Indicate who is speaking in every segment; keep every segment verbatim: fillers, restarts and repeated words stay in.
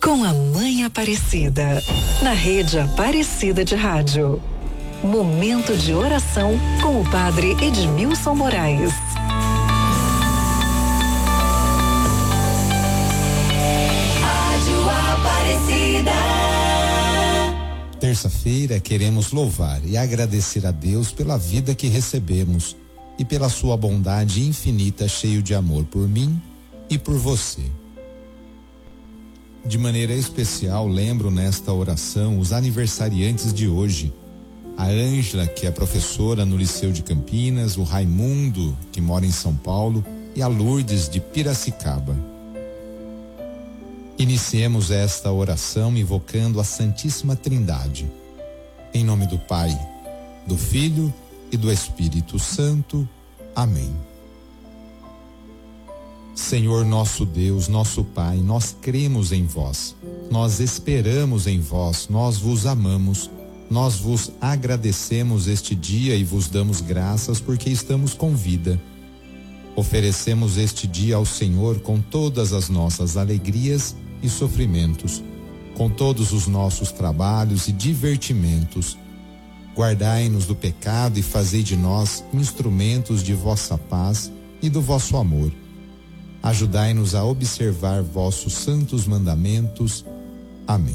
Speaker 1: com a Mãe Aparecida, na Rede Aparecida de Rádio. Momento de oração com o Padre Edmilson Moraes. Rádio Aparecida.
Speaker 2: Terça-feira queremos louvar e agradecer a Deus pela vida que recebemos e pela sua bondade infinita, cheio de amor por mim e por você. De maneira especial, lembro nesta oração os aniversariantes de hoje. A Ângela, que é professora no Liceu de Campinas, o Raimundo, que mora em São Paulo, e a Lourdes de Piracicaba. Iniciemos esta oração invocando a Santíssima Trindade. Em nome do Pai, do Filho e do Espírito Santo. Amém. Senhor nosso Deus, nosso Pai, nós cremos em vós, nós esperamos em vós, nós vos amamos, nós vos agradecemos este dia e vos damos graças porque estamos com vida. Oferecemos este dia ao Senhor com todas as nossas alegrias e sofrimentos, com todos os nossos trabalhos e divertimentos. Guardai-nos do pecado e fazei de nós instrumentos de vossa paz e do vosso amor. Ajudai-nos a observar vossos santos mandamentos. Amém.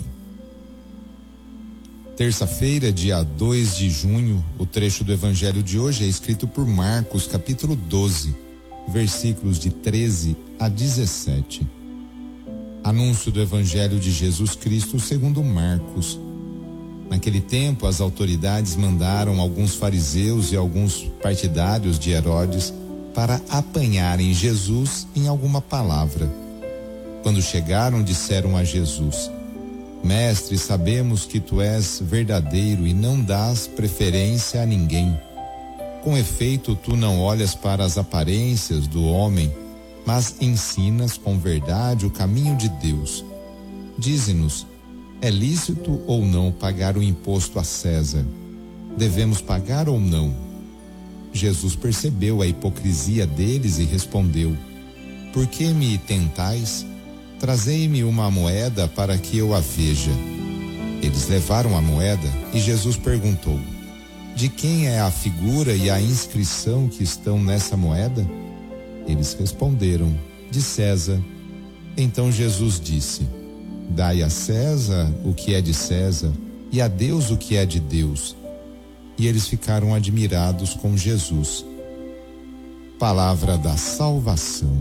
Speaker 2: Terça-feira, dia dois de junho, o trecho do evangelho de hoje é escrito por Marcos, capítulo doze, versículos de treze a dezessete. Anúncio do evangelho de Jesus Cristo segundo Marcos. Naquele tempo, as autoridades mandaram alguns fariseus e alguns partidários de Herodes para apanharem Jesus em alguma palavra. Quando chegaram, disseram a Jesus: Mestre, sabemos que tu és verdadeiro e não dás preferência a ninguém. Com efeito, tu não olhas para as aparências do homem, mas ensinas com verdade o caminho de Deus. Dize-nos, é lícito ou não pagar o imposto a César? Devemos pagar ou não? Jesus percebeu a hipocrisia deles e respondeu: Por que me tentais? Trazei-me uma moeda para que eu a veja. Eles levaram a moeda e Jesus perguntou: De quem é a figura e a inscrição que estão nessa moeda? Eles responderam: De César. Então Jesus disse: Dai a César o que é de César e a Deus o que é de Deus. E eles ficaram admirados com Jesus. Palavra da salvação.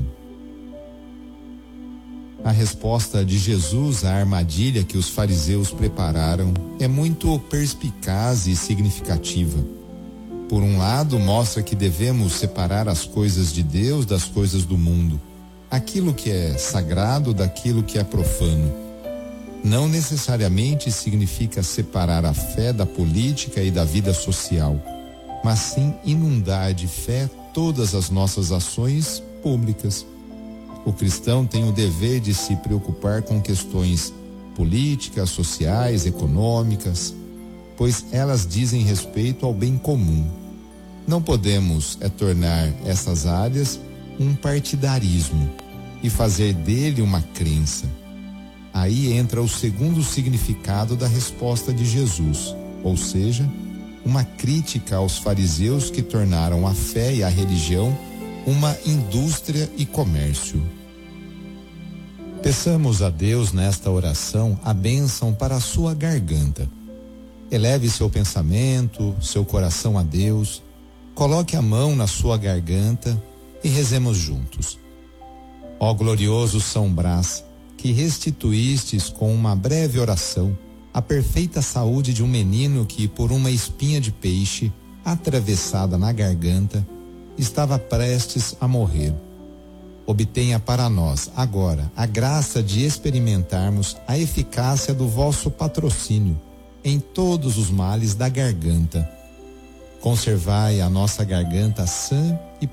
Speaker 2: A resposta de Jesus à armadilha que os fariseus prepararam é muito perspicaz e significativa. Por um lado, mostra que devemos separar as coisas de Deus das coisas do mundo, aquilo que é sagrado daquilo que é profano. Não necessariamente significa separar a fé da política e da vida social, mas sim inundar de fé todas as nossas ações públicas. O cristão tem o dever de se preocupar com questões políticas, sociais, econômicas, pois elas dizem respeito ao bem comum. Não podemos é tornar essas áreas um partidarismo e fazer dele uma crença. Aí entra o segundo significado da resposta de Jesus, ou seja, uma crítica aos fariseus que tornaram a fé e a religião uma indústria e comércio. Peçamos a Deus nesta oração a bênção para a sua garganta. Eleve seu pensamento, seu coração a Deus, coloque a mão na sua garganta e rezemos juntos. Ó glorioso São Brás, que restituístes com uma breve oração a perfeita saúde de um menino que, por uma espinha de peixe atravessada na garganta, estava prestes a morrer. Obtenha para nós, agora, a graça de experimentarmos a eficácia do vosso patrocínio em todos os males da garganta. Conservai a nossa garganta sã e